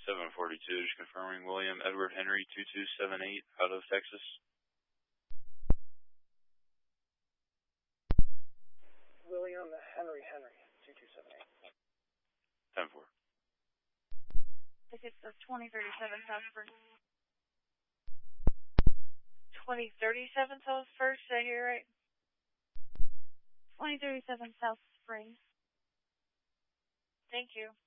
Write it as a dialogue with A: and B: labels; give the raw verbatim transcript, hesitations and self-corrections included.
A: seven forty-two, just confirming William Edward Henry two two seven eight out of Texas.
B: William Henry Henry two two seven eight.
A: ten four.
C: Tickets of twenty thirty-seven South Spring. twenty thirty-seven South First, did I hear right? twenty thirty-seven South Spring. Thank you.